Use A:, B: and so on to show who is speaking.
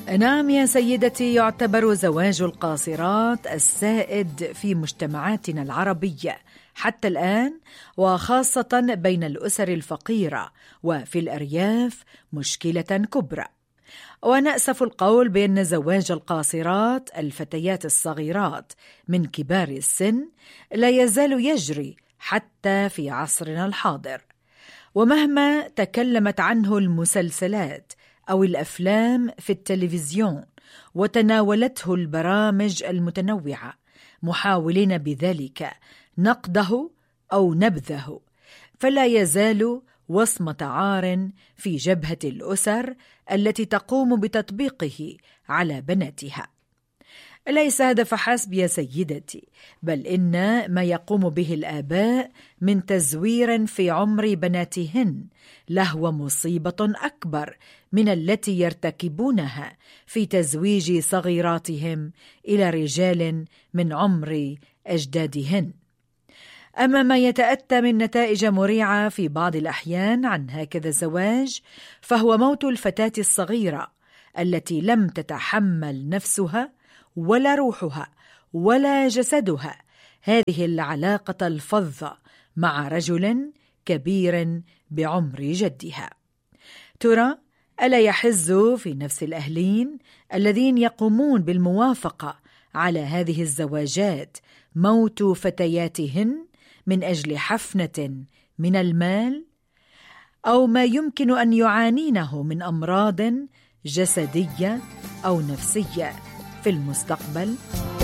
A: نعم يا سيدتي، يعتبر زواج القاصرات السائد في مجتمعاتنا العربية حتى الآن، وخاصة بين الأسر الفقيرة وفي الأرياف مشكلة كبرى. ونأسف القول بأن زواج القاصرات الفتيات الصغيرات من كبار السن لا يزال يجري حتى في عصرنا الحاضر، ومهما تكلمت عنه المسلسلات أو الأفلام في التلفزيون وتناولته البرامج المتنوعة محاولين بذلك نقده أو نبذه، فلا يزال وصمة عار في جبهة الأسر التي تقوم بتطبيقه على بناتها. ليس هذا فحسب يا سيدتي، بل إن ما يقوم به الآباء من تزوير في عمر بناتهن لهو مصيبة أكبر من التي يرتكبونها في تزويج صغيراتهم إلى رجال من عمر أجدادهن. أما ما يتأتى من نتائج مريعة في بعض الأحيان عن هكذا الزواج، فهو موت الفتاة الصغيرة التي لم تتحمل نفسها ولا روحها ولا جسدها هذه العلاقة الفظة مع رجل كبير بعمر جدها. ترى ألا يحز في نفس الأهلين الذين يقومون بالموافقة على هذه الزواجات موت فتياتهن من أجل حفنة من المال، أو ما يمكن أن يعانينه من أمراض جسدية أو نفسية في المستقبل؟